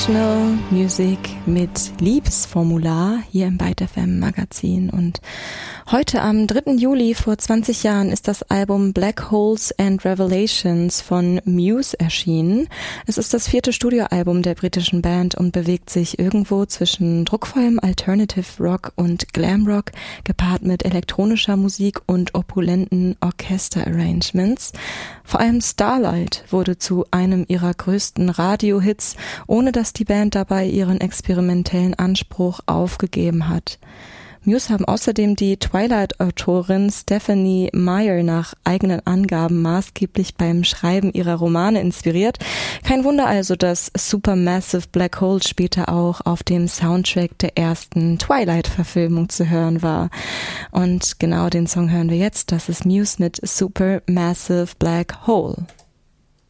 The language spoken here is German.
Music mit Liebesformular hier im Byte FM Magazin. Und heute am 3. Juli vor 20 Jahren ist das Album Black Holes and Revelations von Muse erschienen. Es ist das 4. Studioalbum der britischen Band und bewegt sich irgendwo zwischen druckvollem Alternative Rock und Glam Rock, gepaart mit elektronischer Musik und opulenten Orchester-Arrangements. Vor allem Starlight wurde zu einem ihrer größten Radio-Hits, ohne dass die Band dabei ihren experimentellen Anspruch aufgegeben hat. Muse haben außerdem die Twilight-Autorin Stephenie Meyer nach eigenen Angaben maßgeblich beim Schreiben ihrer Romane inspiriert. Kein Wunder also, dass Supermassive Black Hole später auch auf dem Soundtrack der ersten Twilight-Verfilmung zu hören war. Und genau den Song hören wir jetzt. Das ist Muse mit Supermassive Black Hole.